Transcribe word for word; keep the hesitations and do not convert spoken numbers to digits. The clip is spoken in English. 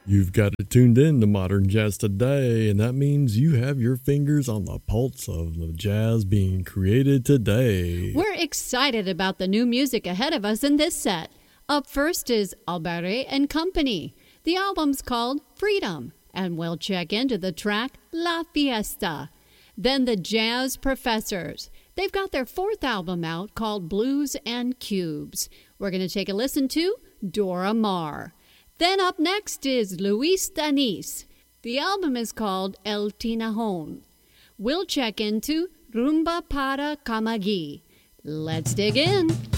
You've got it tuned in to Modern Jazz Today, and that means you have your fingers on the pulse of the jazz being created today. We're excited about the new music ahead of us in this set. Up first is Albarré and Company. The album's called Freedom, and we'll check into the track La Fiesta. Then the Jazz Professors. They've got their fourth album out called Blues and Cubes. We're going to take a listen to Dora Maar. Then up next is Luis Danis. The album is called El Tinajon. We'll check into Rumba para Camagüey. Let's dig in.